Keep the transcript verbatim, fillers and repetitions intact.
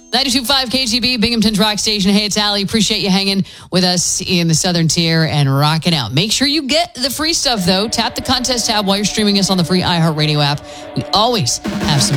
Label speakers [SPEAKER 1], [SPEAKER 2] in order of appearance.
[SPEAKER 1] ninety-two point five K G B, Binghamton's Rock Station. Hey, it's Allie. Appreciate you hanging with us in the Southern Tier and rocking out. Make sure you get the free stuff, though. Tap the contest tab while you're streaming us on the free iHeartRadio app. We always have some